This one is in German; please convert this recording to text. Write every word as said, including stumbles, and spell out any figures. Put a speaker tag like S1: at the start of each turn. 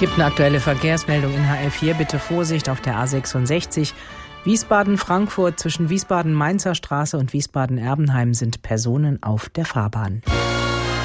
S1: Gibt eine aktuelle Verkehrsmeldung in H L vier. Bitte Vorsicht auf der A sechsundsechzig. Wiesbaden-Frankfurt zwischen Wiesbaden-Mainzer Straße und Wiesbaden-Erbenheim sind Personen auf der Fahrbahn.